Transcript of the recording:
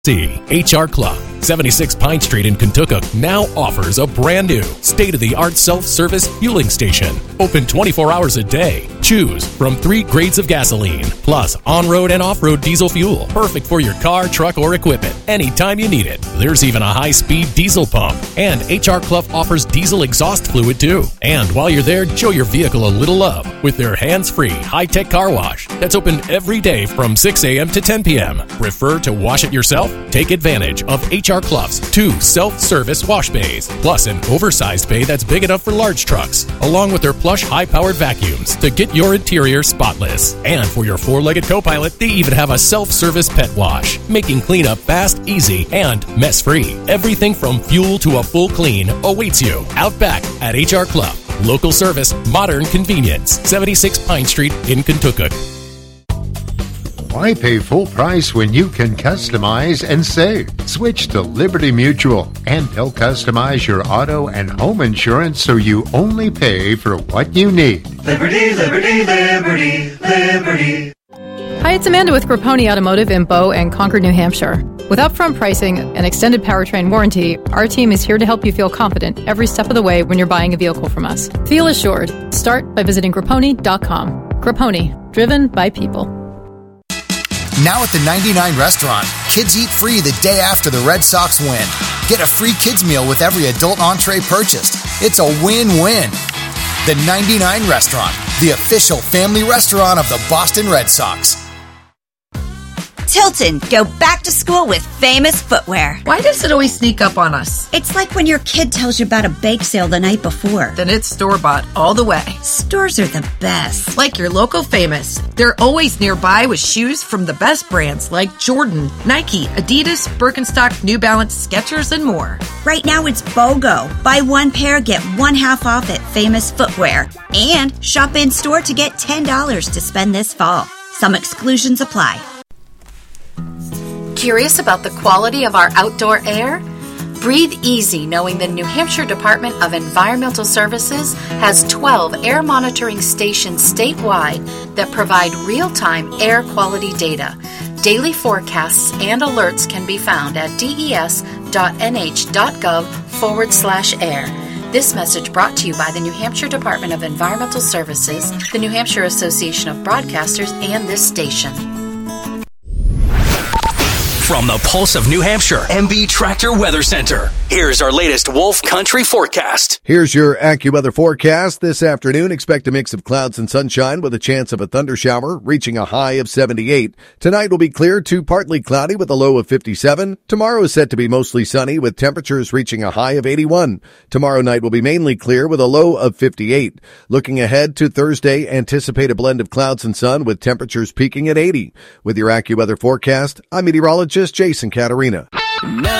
HR Club, 76 Pine Street in Kentucky, now offers a brand new state-of-the-art self-service fueling station. Open 24 hours a day. Choose from 3 grades of gasoline, plus on-road and off-road diesel fuel. Perfect for your car, truck, or equipment, anytime you need it. There's even a high-speed diesel pump. And HR Club offers diesel exhaust fluid, too. And while you're there, show your vehicle a little love with their hands-free, high-tech car wash that's open every day from 6 a.m. to 10 p.m. Prefer to wash it yourself? Take advantage of HR Club's 2 self-service wash bays, plus an oversized bay that's big enough for large trucks, along with their plush high-powered vacuums to get your interior spotless. And for your 4-legged co-pilot, they even have a self-service pet wash, making cleanup fast, easy, and mess-free. Everything from fuel to a full clean awaits you out back at HR Club. Local service, modern convenience, 76 Pine Street in Kentucky. Why pay full price when you can customize and save? Switch to Liberty Mutual, and they'll customize your auto and home insurance so you only pay for what you need. Liberty, liberty, liberty, liberty. Hi, it's Amanda with Grapponi Automotive in Bow and Concord, New Hampshire. With upfront pricing and extended powertrain warranty, our team is here to help you feel confident every step of the way when you're buying a vehicle from us. Feel assured. Start by visiting Grapponi.com. Grapponi, driven by people. Now at the 99 Restaurant, kids eat free the day after the Red Sox win. Get a free kids meal with every adult entree purchased. It's a win-win. The 99 Restaurant, the official family restaurant of the Boston Red Sox. Tilton, go back to school with Famous Footwear. Why does it always sneak up on us? It's like when your kid tells you about a bake sale the night before. Then it's store-bought all the way. Stores are the best. Like your local Famous. They're always nearby with shoes from the best brands like Jordan, Nike, Adidas, Birkenstock, New Balance, Skechers, and more. Right now it's BOGO. Buy 1 pair, get 1 half off at Famous Footwear. And shop in-store to get $10 to spend this fall. Some exclusions apply. Curious about the quality of our outdoor air? Breathe easy knowing the New Hampshire Department of Environmental Services has 12 air monitoring stations statewide that provide real-time air quality data. Daily forecasts and alerts can be found at des.nh.gov/air. This message brought to you by the New Hampshire Department of Environmental Services, the New Hampshire Association of Broadcasters, and this station. From the Pulse of New Hampshire, MB Tractor Weather Center. Here's our latest Wolf Country forecast. Here's your AccuWeather forecast. This afternoon, expect a mix of clouds and sunshine with a chance of a thundershower, reaching a high of 78. Tonight will be clear to partly cloudy with a low of 57. Tomorrow is set to be mostly sunny with temperatures reaching a high of 81. Tomorrow night will be mainly clear with a low of 58. Looking ahead to Thursday, anticipate a blend of clouds and sun with temperatures peaking at 80. With your AccuWeather forecast, I'm meteorologist Jason Caterina.